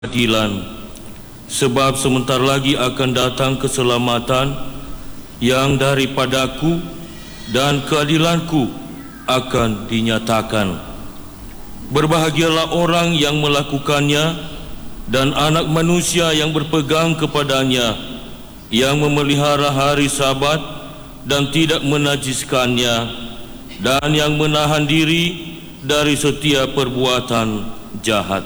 keadilan, sebab sebentar lagi akan datang keselamatan yang daripadaku dan keadilanku akan dinyatakan. Berbahagialah orang yang melakukannya dan anak manusia yang berpegang kepadanya, yang memelihara hari Sabat dan tidak menajiskannya, dan yang menahan diri dari setiap perbuatan jahat.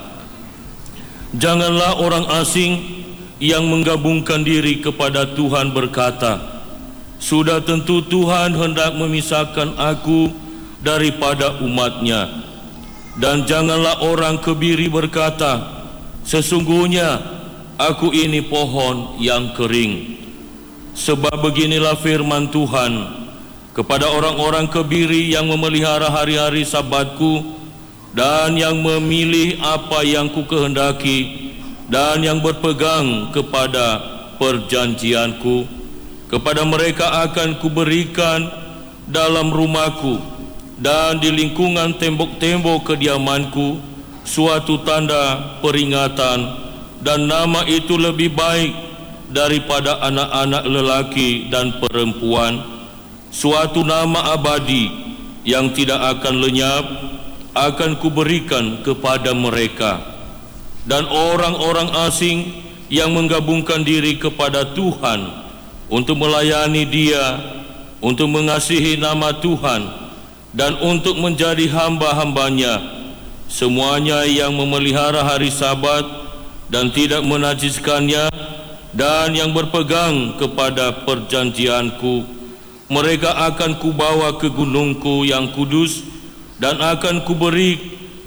Janganlah orang asing yang menggabungkan diri kepada Tuhan berkata, "Sudah tentu Tuhan hendak memisahkan aku daripada umatnya." Dan janganlah orang kebiri berkata, "Sesungguhnya aku ini pohon yang kering." Sebab beginilah firman Tuhan kepada orang-orang kebiri yang memelihara hari-hari Sabatku dan yang memilih apa yang ku kehendaki dan yang berpegang kepada perjanjianku, kepada mereka akan kuberikan dalam rumahku dan di lingkungan tembok-tembok kediamanku suatu tanda peringatan, dan nama itu lebih baik daripada anak-anak lelaki dan perempuan, suatu nama abadi yang tidak akan lenyap akan kuberikan kepada mereka. Dan orang-orang asing yang menggabungkan diri kepada Tuhan untuk melayani Dia, untuk mengasihi nama Tuhan dan untuk menjadi hamba-hambanya, semuanya yang memelihara hari Sabat dan tidak menajiskannya dan yang berpegang kepada perjanjianku, mereka akan kubawa ke gunungku yang kudus dan akan kuberi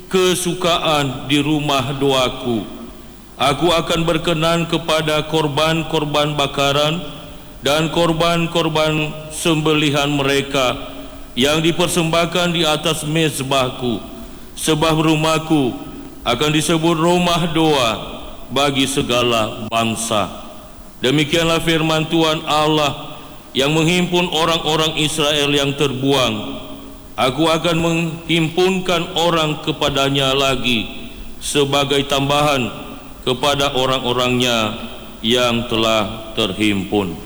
kesukaan di rumah doaku. Aku akan berkenan kepada korban-korban bakaran dan korban-korban sembelihan mereka yang dipersembahkan di atas mezbahku, sebab rumahku akan disebut rumah doa bagi segala bangsa. Demikianlah firman Tuhan Allah yang menghimpun orang-orang Israel yang terbuang. Aku akan menghimpunkan orang kepadanya lagi sebagai tambahan kepada orang-orangnya yang telah terhimpun.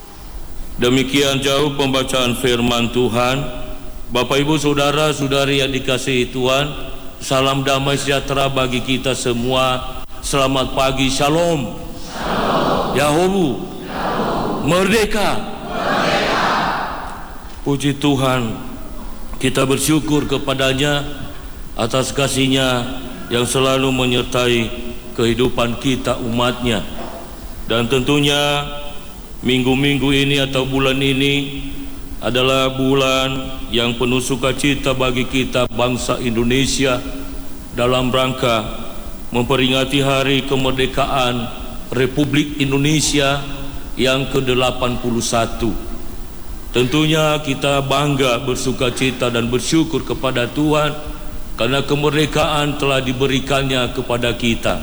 Demikian jauh pembacaan firman Tuhan. Bapak, Ibu, Saudara-saudari yang dikasihi Tuhan, salam damai sejahtera bagi kita semua. Selamat pagi, Shalom. Yahubu, Merdeka. Puji Tuhan, kita bersyukur kepadanya atas kasih-Nya yang selalu menyertai kehidupan kita umatnya. Dan tentunya minggu-minggu ini atau bulan ini adalah bulan yang penuh sukacita bagi kita bangsa Indonesia dalam rangka memperingati hari kemerdekaan Republik Indonesia yang ke-81. Tentunya kita bangga, bersukacita dan bersyukur kepada Tuhan karena kemerdekaan telah diberikannya kepada kita.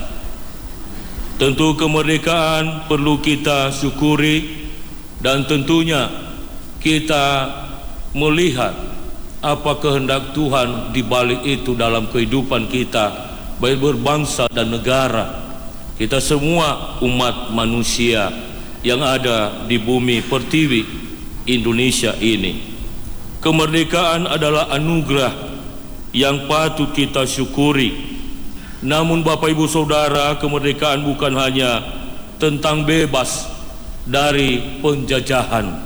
Tentu kemerdekaan perlu kita syukuri dan tentunya kita melihat apa kehendak Tuhan di balik itu dalam kehidupan kita, baik berbangsa dan negara. Kita semua umat manusia yang ada di bumi pertiwi Indonesia ini. Kemerdekaan adalah anugerah yang patut kita syukuri. Namun Bapak, Ibu, Saudara, kemerdekaan bukan hanya tentang bebas dari penjajahan.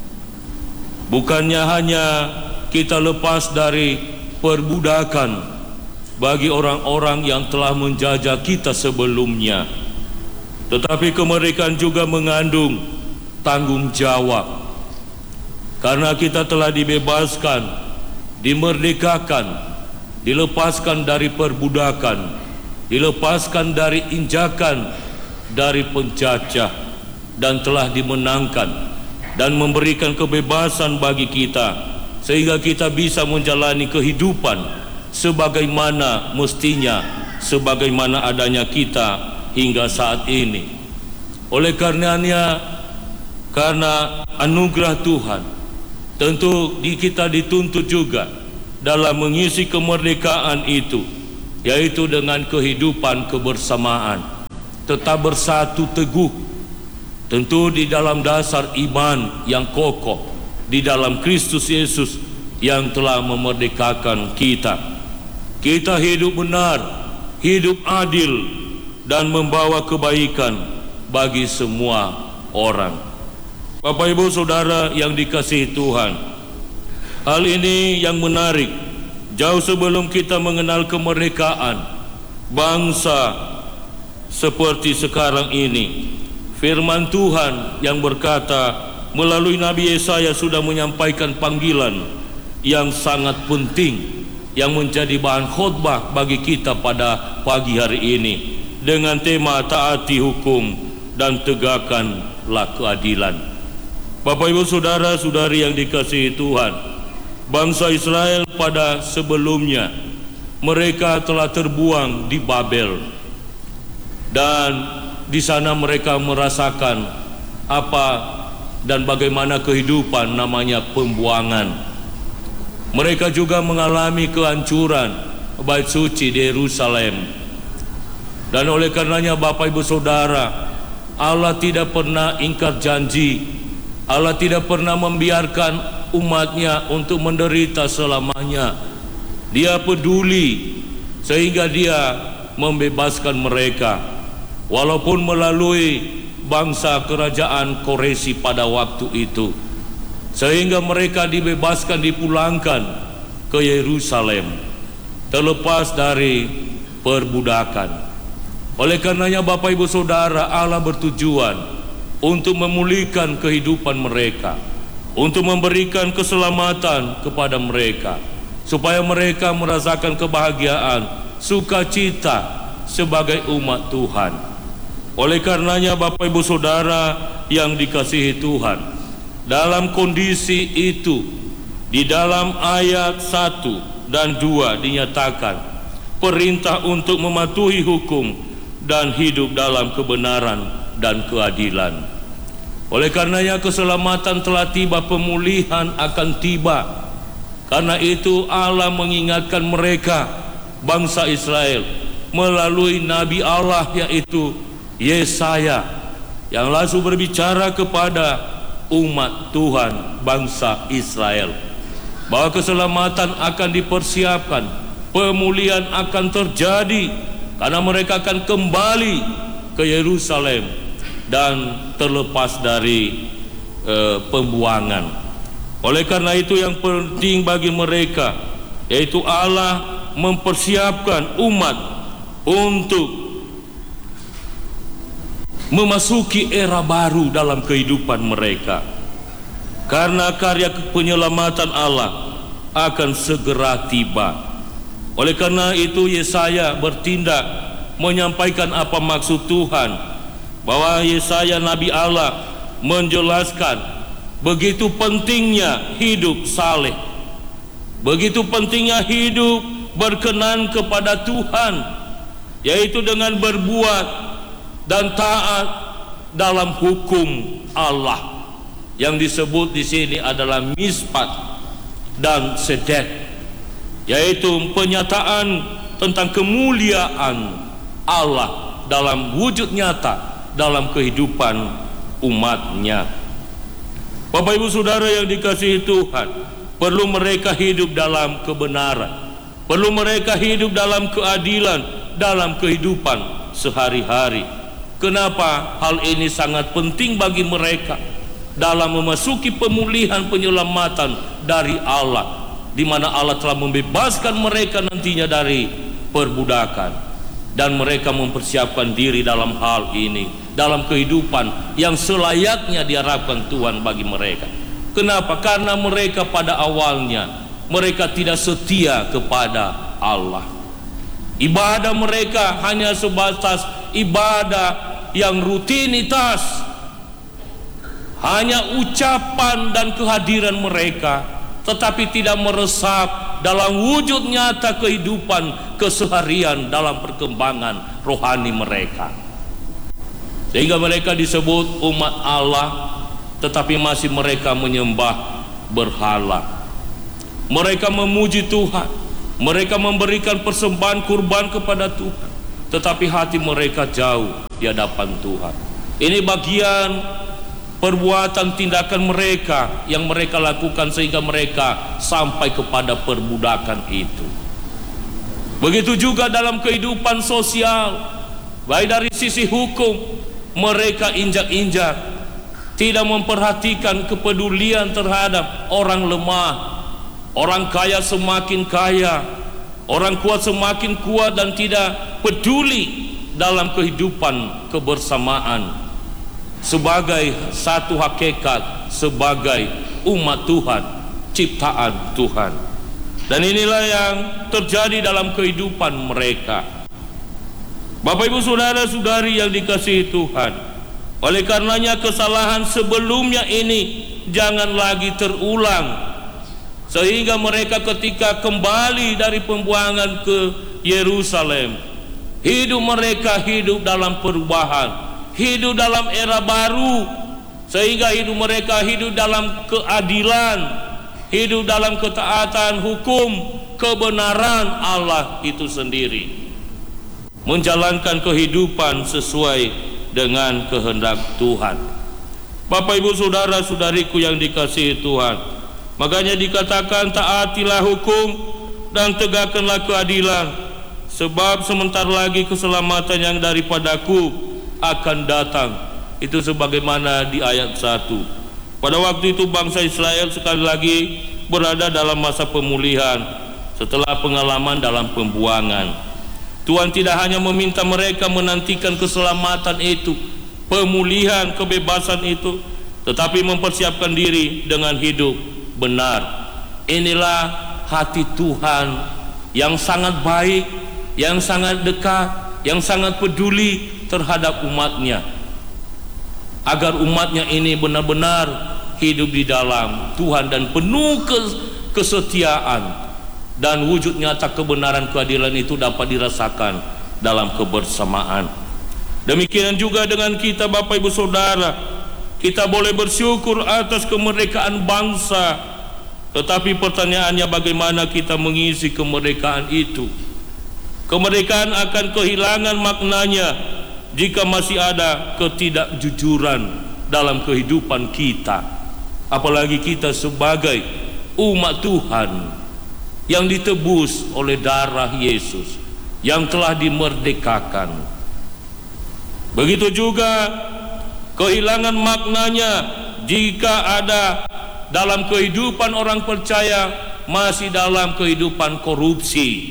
Bukannya hanya kita lepas dari perbudakan bagi orang-orang yang telah menjajah kita sebelumnya, tetapi kemerdekaan juga mengandung tanggung jawab. Karena kita telah dibebaskan, dimerdekakan, dilepaskan dari perbudakan, dilepaskan dari injakan dari penjajah, dan telah dimenangkan dan memberikan kebebasan bagi kita sehingga kita bisa menjalani kehidupan sebagaimana mestinya, sebagaimana adanya kita hingga saat ini. Oleh karenanya, karena anugerah Tuhan, tentu kita dituntut juga dalam mengisi kemerdekaan itu, yaitu dengan kehidupan kebersamaan. tetap bersatu teguh, tentu di dalam dasar iman yang kokoh di dalam Kristus Yesus yang telah memerdekakan kita. Kita hidup benar, hidup adil, dan membawa kebaikan bagi semua orang. Bapak Ibu Saudara yang dikasihi Tuhan, hal ini yang menarik. Jauh sebelum kita mengenal kemerdekaan bangsa seperti sekarang ini, firman Tuhan yang berkata melalui Nabi Yesaya sudah menyampaikan panggilan yang sangat penting yang menjadi bahan khotbah bagi kita pada pagi hari ini dengan tema taati hukum dan tegakkanlah keadilan. Bapak Ibu Saudara-saudari yang dikasihi Tuhan, bangsa Israel pada sebelumnya mereka telah terbuang di Babel, dan di sana mereka merasakan apa dan bagaimana kehidupan namanya pembuangan. Mereka juga mengalami kehancuran bait suci di Yerusalem. Dan oleh karenanya Bapak Ibu Saudara, Allah tidak pernah ingkar janji. Allah tidak pernah membiarkan umatnya untuk menderita selamanya. Dia peduli sehingga dia membebaskan mereka, walaupun melalui bangsa kerajaan Koreshi pada waktu itu, sehingga mereka dibebaskan, dipulangkan ke Yerusalem terlepas dari perbudakan. Oleh karenanya Bapak Ibu Saudara, Allah bertujuan untuk memulihkan kehidupan mereka, untuk memberikan keselamatan kepada mereka, supaya mereka merasakan kebahagiaan, sukacita sebagai umat Tuhan. Oleh karenanya Bapak Ibu Saudara yang dikasihi Tuhan, dalam kondisi itu di dalam ayat 1 dan 2 dinyatakan perintah untuk mematuhi hukum dan hidup dalam kebenaran dan keadilan. Oleh karenanya keselamatan telah tiba, pemulihan akan tiba. Karena itu Allah mengingatkan mereka, bangsa Israel, melalui Nabi Allah yaitu Yesaya, yang langsung berbicara kepada umat Tuhan bangsa Israel, bahwa keselamatan akan dipersiapkan, pemulihan akan terjadi, karena mereka akan kembali ke Yerusalem dan terlepas dari pembuangan. Oleh karena itu yang penting bagi mereka yaitu Allah mempersiapkan umat untuk memasuki era baru dalam kehidupan mereka, karena karya penyelamatan Allah akan segera tiba. Oleh karena itu Yesaya bertindak menyampaikan apa maksud Tuhan, bahwa Yesaya Nabi Allah menjelaskan begitu pentingnya hidup saleh, begitu pentingnya hidup berkenan kepada Tuhan, yaitu dengan berbuat dan taat dalam hukum Allah. Yang disebut di sini adalah mispat dan sedet, yaitu penyataan tentang kemuliaan Allah dalam wujud nyata dalam kehidupan umatnya. Bapak Ibu Saudara yang dikasihi Tuhan, perlu mereka hidup dalam kebenaran, perlu mereka hidup dalam keadilan dalam kehidupan sehari-hari. Kenapa hal ini sangat penting bagi mereka dalam memasuki pemulihan penyelamatan dari Allah, di mana Allah telah membebaskan mereka nantinya dari perbudakan, dan mereka mempersiapkan diri dalam hal ini, dalam kehidupan yang selayaknya diharapkan Tuhan bagi mereka. Kenapa? Karena mereka pada awalnya mereka tidak setia kepada Allah. Ibadah mereka hanya sebatas ibadah yang rutinitas, hanya ucapan dan kehadiran mereka, tetapi tidak meresap dalam wujud nyata kehidupan keseharian dalam perkembangan rohani mereka. Sehingga mereka disebut umat Allah, tetapi masih mereka menyembah berhala. Mereka memuji Tuhan, mereka memberikan persembahan kurban kepada Tuhan, tetapi hati mereka jauh di hadapan Tuhan. Ini bagian perbuatan tindakan mereka yang mereka lakukan sehingga mereka sampai kepada perbudakan itu. Begitu juga dalam kehidupan sosial, baik dari sisi hukum, mereka injak-injak, tidak memperhatikan kepedulian terhadap orang lemah. Orang kaya semakin kaya, orang kuat semakin kuat, dan tidak peduli dalam kehidupan kebersamaan sebagai satu hakikat, sebagai umat Tuhan, ciptaan Tuhan. Dan inilah yang terjadi dalam kehidupan mereka. Bapak ibu saudara-saudari yang dikasihi Tuhan, oleh karenanya kesalahan sebelumnya ini jangan lagi terulang, sehingga mereka ketika kembali dari pembuangan ke Yerusalem, hidup mereka hidup dalam perubahan, hidup dalam era baru, sehingga hidup mereka hidup dalam keadilan, hidup dalam ketaatan hukum, kebenaran Allah itu sendiri, menjalankan kehidupan sesuai dengan kehendak Tuhan. Bapak ibu saudara-saudariku yang dikasihi Tuhan, makanya dikatakan taatilah hukum dan tegakkanlah keadilan, sebab sebentar lagi keselamatan yang daripadaku akan datang. Itu sebagaimana di ayat 1. Pada waktu itu bangsa Israel sekali lagi berada dalam masa pemulihan setelah pengalaman dalam pembuangan. Tuhan tidak hanya meminta mereka menantikan keselamatan itu, pemulihan, kebebasan itu, tetapi mempersiapkan diri dengan hidup benar. Inilah hati Tuhan yang sangat baik, yang sangat dekat, yang sangat peduli terhadap umatnya, agar umatnya ini benar-benar hidup di dalam Tuhan dan penuh kesetiaan, dan wujud nyata kebenaran keadilan itu dapat dirasakan dalam kebersamaan. Demikian juga dengan kita Bapak Ibu Saudara. Kita boleh bersyukur atas kemerdekaan bangsa, tetapi pertanyaannya bagaimana kita mengisi kemerdekaan itu. Kemerdekaan akan kehilangan maknanya jika masih ada ketidakjujuran dalam kehidupan kita, apalagi kita sebagai umat Tuhan yang ditebus oleh darah Yesus, yang telah dimerdekakan. Begitu juga kehilangan maknanya jika ada dalam kehidupan orang percaya masih dalam kehidupan korupsi,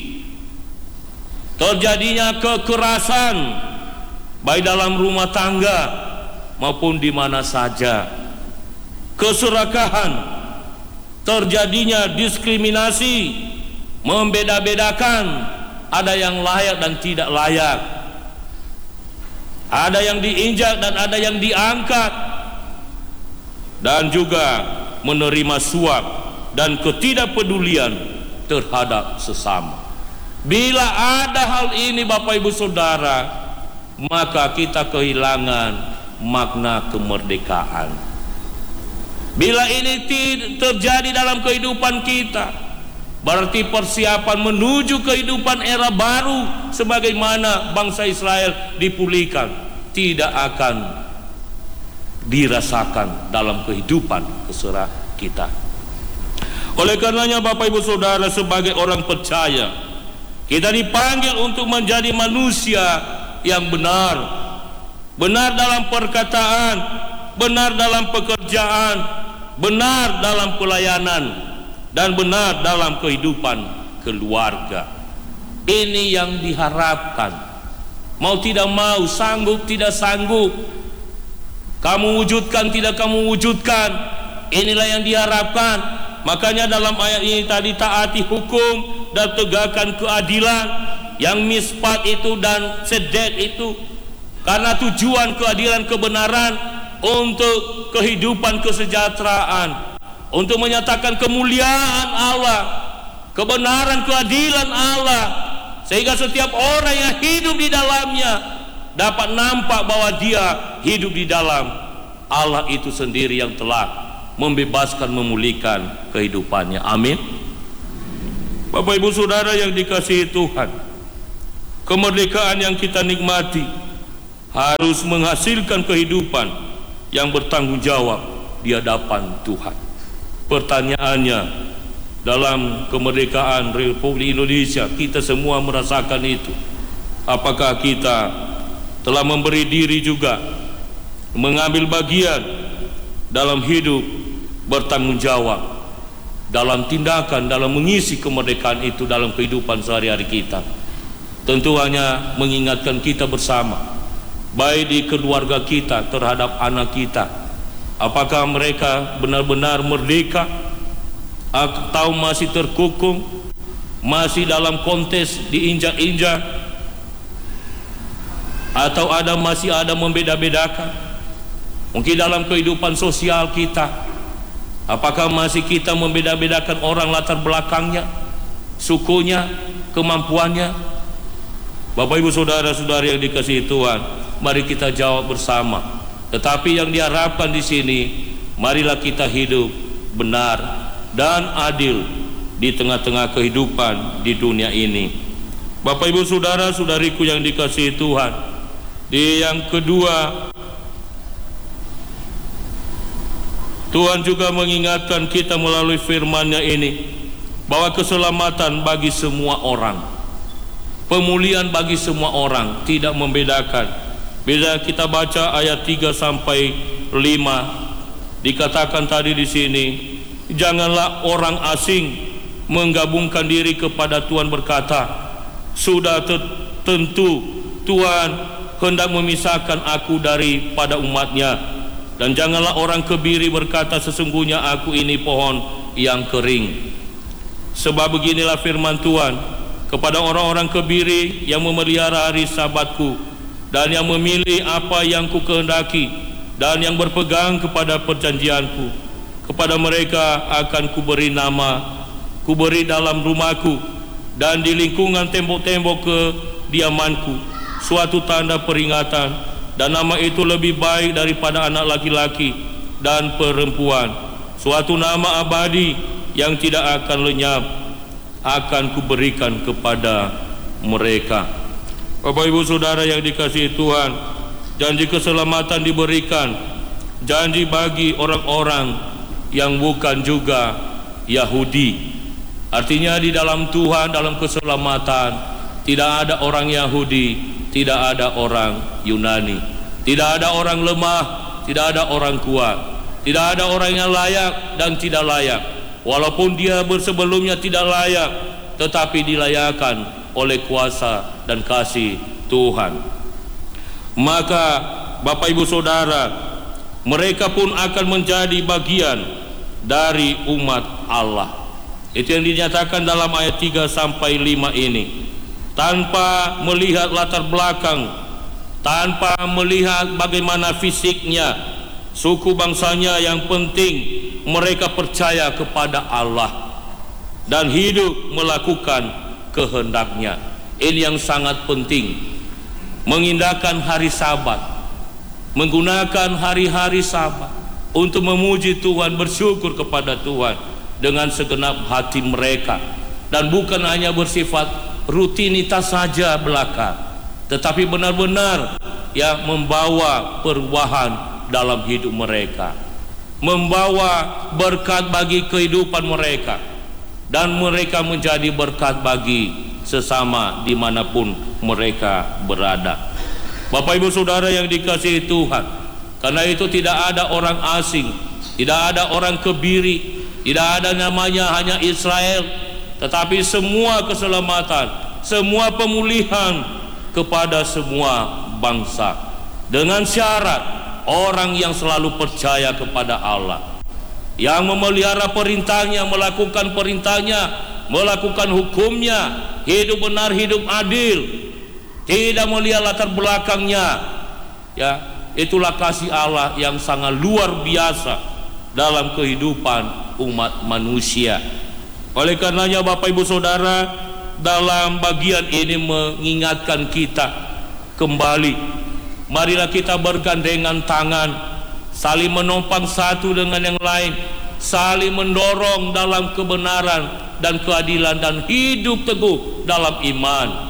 terjadinya kekerasan baik dalam rumah tangga maupun di mana saja, keserakahan, terjadinya diskriminasi, membeda-bedakan, ada yang layak dan tidak layak, ada yang diinjak dan ada yang diangkat, dan juga menerima suap dan ketidakpedulian terhadap sesama. Bila ada hal ini Bapak Ibu Saudara, maka kita kehilangan makna kemerdekaan. Bila ini terjadi dalam kehidupan kita, berarti persiapan menuju kehidupan era baru sebagaimana bangsa Israel dipulihkan tidak akan dirasakan dalam kehidupan keserah kita. Oleh karenanya Bapak Ibu Saudara, sebagai orang percaya, kita dipanggil untuk menjadi manusia yang benar, benar dalam perkataan, benar dalam pekerjaan, benar dalam pelayanan, dan benar dalam kehidupan keluarga. Ini yang diharapkan. Mau tidak mau, sanggup tidak sanggup, kamu wujudkan tidak kamu wujudkan, inilah yang diharapkan. Makanya dalam ayat ini tadi, taati hukum dan tegakkan keadilan, yang mispat itu dan sedek itu, karena tujuan keadilan kebenaran untuk kehidupan kesejahteraan, untuk menyatakan kemuliaan Allah, kebenaran keadilan Allah, sehingga setiap orang yang hidup di dalamnya dapat nampak bahwa dia hidup di dalam Allah itu sendiri yang telah membebaskan, memulihkan kehidupannya. Amin. Bapak Ibu Saudara yang dikasihi Tuhan, Kemerdekaan yang kita nikmati harus menghasilkan kehidupan yang bertanggung jawab di hadapan Tuhan. Pertanyaannya, dalam kemerdekaan Republik Indonesia kita semua merasakan itu. Apakah kita telah memberi diri juga mengambil bagian dalam hidup bertanggung jawab, dalam tindakan, dalam mengisi kemerdekaan itu dalam kehidupan sehari-hari kita? Tentu hanya mengingatkan kita bersama, baik di keluarga kita terhadap anak kita, apakah mereka benar-benar merdeka atau masih terkukung, masih dalam kontes diinjak-injak, atau masih ada membeda-bedakan. Mungkin dalam kehidupan sosial kita, apakah masih kita membeda-bedakan orang latar belakangnya, sukunya, kemampuannya? Bapak Ibu saudara-saudari yang dikasihi Tuhan, mari kita jawab bersama. Tetapi yang diharapkan di sini, marilah kita hidup benar dan adil di tengah-tengah kehidupan di dunia ini. Bapak Ibu saudara-saudariku yang dikasihi Tuhan, yang kedua, Tuhan juga mengingatkan kita melalui firman-Nya ini bahwa keselamatan bagi semua orang, pemulihan bagi semua orang, tidak membedakan. Bila kita baca ayat 3 sampai 5, dikatakan tadi di sini, janganlah orang asing menggabungkan diri kepada Tuhan berkata, sudah tentu Tuhan hendak memisahkan aku daripada umatnya. Dan janganlah orang kebiri berkata, sesungguhnya aku ini pohon yang kering. Sebab beginilah firman Tuhan kepada orang-orang kebiri yang memelihara hari Sabatku dan yang memilih apa yang ku kehendaki dan yang berpegang kepada perjanjianku, kepada mereka akan kuberi nama, kuberi dalam rumahku dan di lingkungan tembok-tembok kediamanku suatu tanda peringatan, dan nama itu lebih baik daripada anak laki-laki dan perempuan, suatu nama abadi yang tidak akan lenyap, akan kuberikan kepada mereka. Bapak Ibu Saudara yang dikasihi Tuhan, janji keselamatan diberikan, janji bagi orang-orang yang bukan juga Yahudi. Artinya di dalam Tuhan, dalam keselamatan, tidak ada orang Yahudi, tidak ada orang Yunani, tidak ada orang lemah, tidak ada orang kuat, tidak ada orang yang layak dan tidak layak. Walaupun dia sebelumnya tidak layak, tetapi dilayakkan oleh kuasa dan kasih Tuhan. Maka Bapak Ibu Saudara, mereka pun akan menjadi bagian dari umat Allah. Itu yang dinyatakan dalam ayat 3 sampai 5 ini. Tanpa melihat latar belakang, tanpa melihat bagaimana fisiknya, suku bangsanya, yang penting mereka percaya kepada Allah dan hidup melakukan kehendaknya. Ini yang sangat penting. Mengindahkan hari Sabat, menggunakan hari-hari Sabat untuk memuji Tuhan, bersyukur kepada Tuhan dengan segenap hati mereka, dan bukan hanya bersifat rutinitas saja belaka, tetapi benar-benar membawa perubahan dalam hidup mereka, membawa berkat bagi kehidupan mereka, dan mereka menjadi berkat bagi sesama dimanapun mereka berada. Bapak Ibu Saudara yang dikasihi Tuhan, karena itu tidak ada orang asing, tidak ada orang kebiri, tidak ada namanya hanya Israel, tetapi semua keselamatan, semua pemulihan kepada semua bangsa, dengan syarat orang yang selalu percaya kepada Allah, yang memelihara perintahnya, melakukan perintahnya, melakukan hukumnya, hidup benar, hidup adil, tidak melihat latar belakangnya. Itulah kasih Allah yang sangat luar biasa dalam kehidupan umat manusia. Oleh karenanya Bapak Ibu Saudara, dalam bagian ini mengingatkan kita kembali, marilah kita bergandengan tangan, saling menopang satu dengan yang lain, saling mendorong dalam kebenaran dan keadilan, dan hidup teguh dalam iman.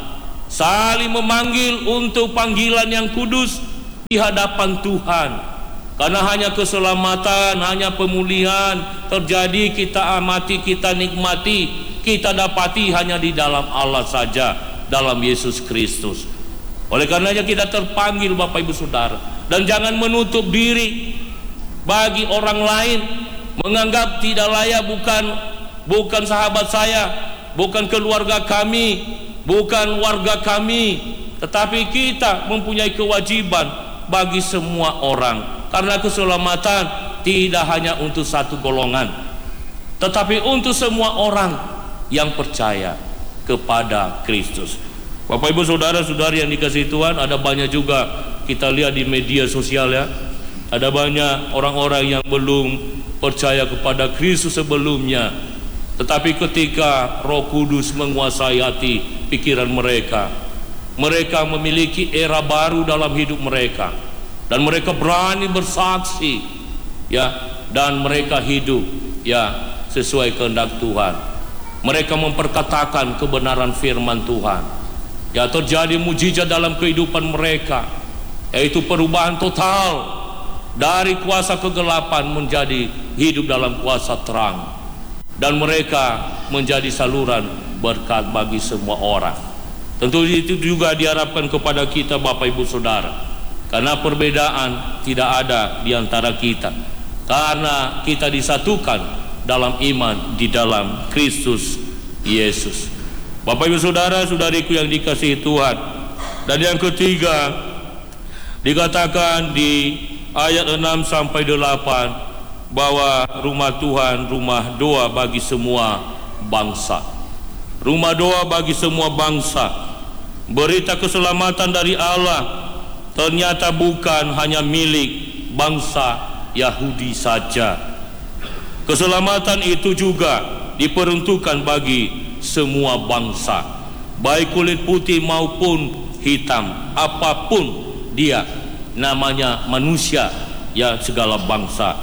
saling memanggil untuk panggilan yang kudus di hadapan Tuhan. Karena hanya keselamatan, hanya pemulihan terjadi, kita amati, kita nikmati, kita dapati hanya di dalam Allah saja, dalam Yesus Kristus. Oleh karenanya kita terpanggil Bapak Ibu Saudara, dan jangan menutup diri bagi orang lain, menganggap tidak layak, bukan sahabat saya, bukan keluarga kami, bukan warga kami, tetapi kita mempunyai kewajiban bagi semua orang, karena keselamatan tidak hanya untuk satu golongan, tetapi untuk semua orang yang percaya kepada Kristus. Bapak Ibu Saudara-saudari yang dikasihi Tuhan, ada banyak juga kita lihat di media sosial ya, ada banyak orang-orang yang belum percaya kepada Kristus sebelumnya, tetapi ketika Roh Kudus menguasai hati pikiran mereka, mereka memiliki era baru dalam hidup mereka, dan mereka berani bersaksi ya, dan mereka hidup ya sesuai kehendak Tuhan. Mereka memperkatakan kebenaran firman Tuhan. Ya, terjadi mujizat dalam kehidupan mereka, yaitu perubahan total dari kuasa kegelapan menjadi hidup dalam kuasa terang, dan mereka menjadi saluran berkat bagi semua orang. Tentu itu juga diharapkan kepada kita Bapak Ibu Saudara, karena perbedaan tidak ada di antara kita, karena kita disatukan dalam iman di dalam Kristus Yesus. Bapak Ibu Saudara-saudariku yang dikasihi Tuhan, dan yang ketiga dikatakan di ayat 6 sampai 8 bahwa rumah Tuhan rumah doa bagi semua bangsa. Rumah doa bagi semua bangsa. Berita keselamatan dari Allah ternyata bukan hanya milik bangsa Yahudi saja. Keselamatan itu juga diperuntukkan bagi semua bangsa, baik kulit putih maupun hitam, apapun dia, namanya manusia ya, segala bangsa.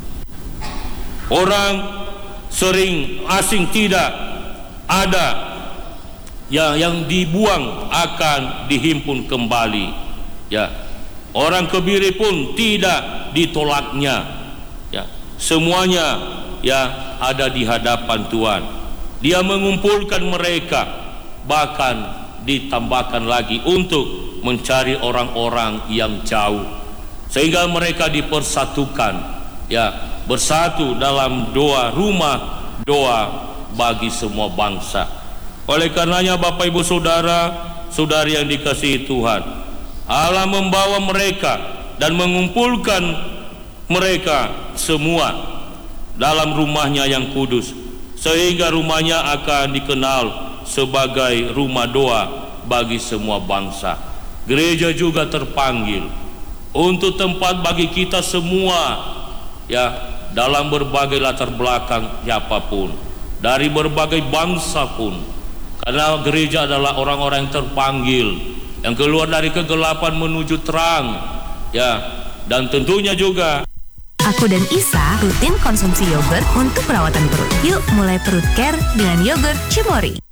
Orang sering asing tidak ada ya, yang dibuang akan dihimpun kembali ya. Orang kebiri pun tidak ditolaknya ya. Semuanya ya ada di hadapan Tuhan. Dia mengumpulkan mereka, bahkan ditambahkan lagi untuk mencari orang-orang yang jauh, sehingga mereka dipersatukan ya, bersatu dalam doa, rumah doa bagi semua bangsa. Oleh karenanya Bapak Ibu Saudara-saudari yang dikasihi Tuhan, Allah membawa mereka dan mengumpulkan mereka semua dalam rumahnya yang kudus, sehingga rumahnya akan dikenal sebagai rumah doa bagi semua bangsa. Gereja juga terpanggil untuk tempat bagi kita semua ya, dalam berbagai latar belakang siapapun, dari berbagai bangsa pun, karena gereja adalah orang-orang yang terpanggil, yang keluar dari kegelapan menuju terang ya. Dan tentunya juga aku dan Isa rutin konsumsi yogurt untuk perawatan perut. Yuk mulai perut care dengan yogurt Cimory.